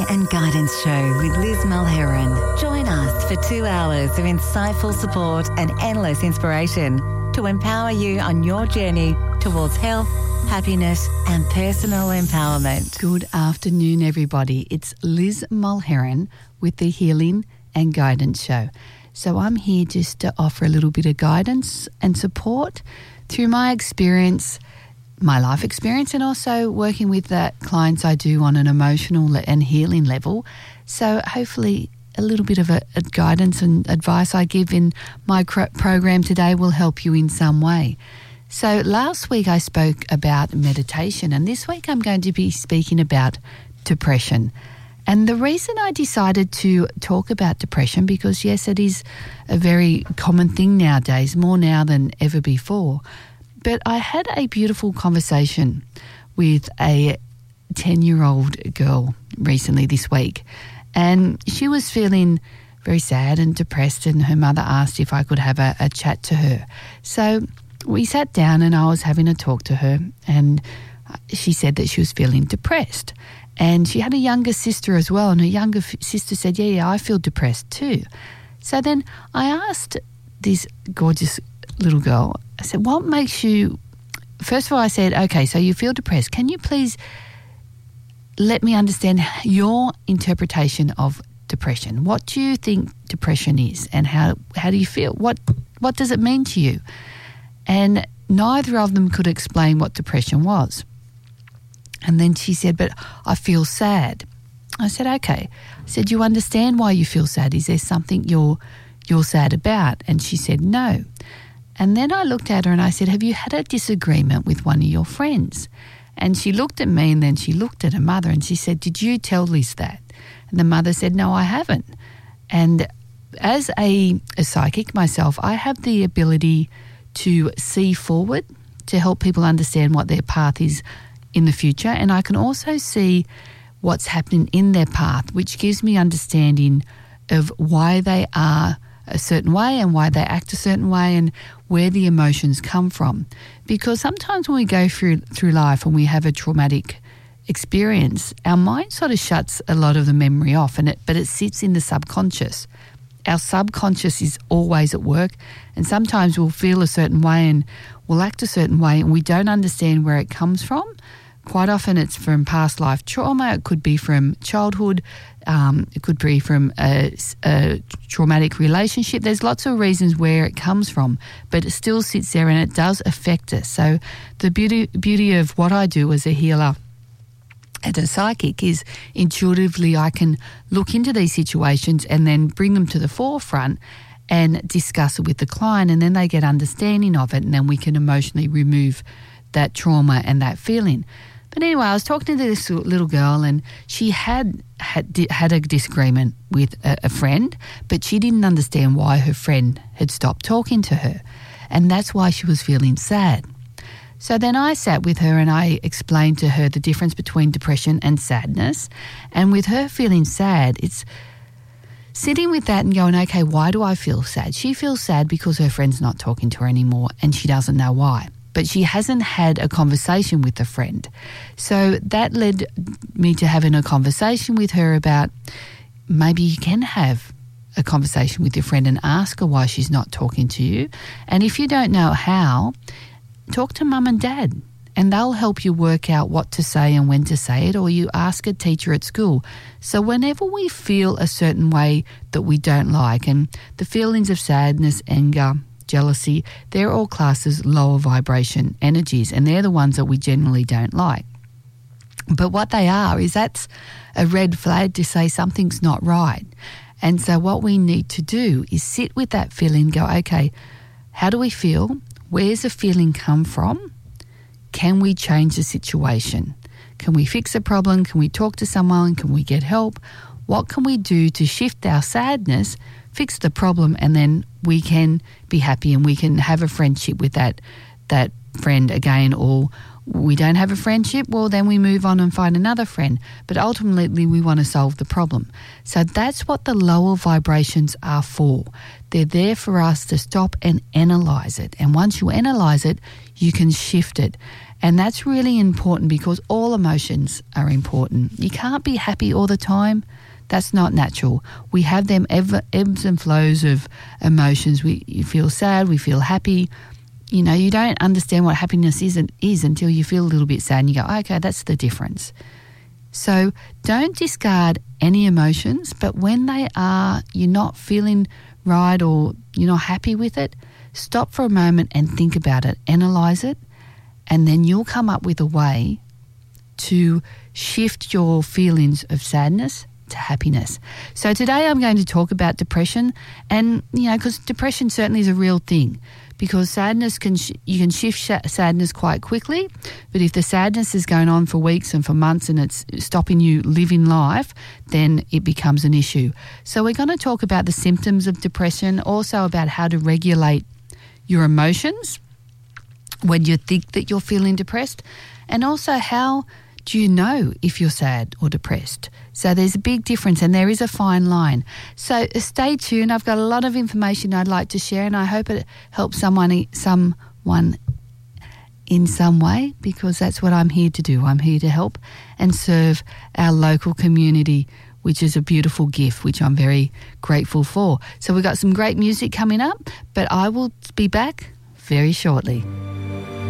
And Guidance Show with Liz Mulheron. Join us for 2 hours of insightful support and endless inspiration to empower you on your journey towards health, happiness and personal empowerment. Good afternoon, everybody. It's Liz Mulheron with the Healing and Guidance Show. So I'm here just to offer a little bit of guidance and support through my experience, my life experience, and also working with the clients I do on an emotional and healing level. So hopefully a little bit of a guidance and advice I give in my program today will help you in some way. So last week I spoke about meditation, and this week I'm going to be speaking about depression. And the reason I decided to talk about depression, because yes, it is a very common thing nowadays, more now than ever before. But I had a beautiful conversation with a 10-year-old girl recently this week, and she was feeling very sad and depressed, and her mother asked if I could have a chat to her. So we sat down and I was having a talk to her, and she said that she was feeling depressed. And she had a younger sister as well, and her younger sister said, yeah, I feel depressed too. So then I asked this gorgeous little girl, I said, what makes you, first of all I said, okay, so you feel depressed. Can you please let me understand your interpretation of depression? What do you think depression is, and how do you feel? What does it mean to you? And neither of them could explain what depression was. And then she said, but I feel sad. I said, okay. I said, you understand why you feel sad? Is there something you're sad about? And she said, no. And then I looked at her and I said, have you had a disagreement with one of your friends? And she looked at me, and then she looked at her mother and she said, did you tell Liz that? And the mother said, no, I haven't. And as a psychic myself, I have the ability to see forward, to help people understand what their path is in the future. And I can also see what's happening in their path, which gives me understanding of why they are a certain way and why they act a certain way and where the emotions come from. Because sometimes when we go through life and we have a traumatic experience, our mind sort of shuts a lot of the memory off, but it sits in the subconscious. Our subconscious is always at work, and sometimes we'll feel a certain way and we'll act a certain way and we don't understand where it comes from. Quite often it's from past life trauma. It could be from childhood. It could be from a traumatic relationship. There's lots of reasons where it comes from, but it still sits there and it does affect us. So the beauty of what I do as a healer, as a psychic, is intuitively I can look into these situations and then bring them to the forefront and discuss it with the client, and then they get understanding of it, and then we can emotionally remove that trauma and that feeling. But anyway, I was talking to this little girl, and she had a disagreement with a friend, but she didn't understand why her friend had stopped talking to her, and that's why she was feeling sad. So then I sat with her and I explained to her the difference between depression and sadness. And with her feeling sad, it's sitting with that and going, okay, why do I feel sad? She feels sad because her friend's not talking to her anymore and she doesn't know why. But she hasn't had a conversation with a friend. So that led me to having a conversation with her about maybe you can have a conversation with your friend and ask her why she's not talking to you. And if you don't know how, talk to mum and dad, and they'll help you work out what to say and when to say it, or you ask a teacher at school. So whenever we feel a certain way that we don't like, and the feelings of sadness, anger, jealousy, they're all classed as lower vibration energies, and they're the ones that we generally don't like. But what they are is that's a red flag to say something's not right. And so what we need to do is sit with that feeling, go, okay, how do we feel? Where's the feeling come from? Can we change the situation? Can we fix the problem? Can we talk to someone? Can we get help? What can we do to shift our sadness, fix the problem, and then we can be happy and we can have a friendship with that friend again, or we don't have a friendship, well, then we move on and find another friend. But ultimately, we want to solve the problem. So that's what the lower vibrations are for. They're there for us to stop and analyze it. And once you analyze it, you can shift it. And that's really important because all emotions are important. You can't be happy all the time. That's not natural. We have them ebbs and flows of emotions. You feel sad, we feel happy. You know, you don't understand what happiness is until you feel a little bit sad and you go, okay, that's the difference. So don't discard any emotions, but when you're not feeling right or you're not happy with it, stop for a moment and think about it, analyse it, and then you'll come up with a way to shift your feelings of sadness to happiness. So today I'm going to talk about depression, and because depression certainly is a real thing, because sadness you can shift sadness quite quickly, but if the sadness is going on for weeks and for months and it's stopping you living life, then it becomes an issue. So we're going to talk about the symptoms of depression, also about how to regulate your emotions when you think that you're feeling depressed, and also how do you know if you're sad or depressed? So there's a big difference and there is a fine line. So stay tuned. I've got a lot of information I'd like to share, and I hope it helps someone in some way, because that's what I'm here to do. I'm here to help and serve our local community, which is a beautiful gift, which I'm very grateful for. So we've got some great music coming up, but I will be back very shortly.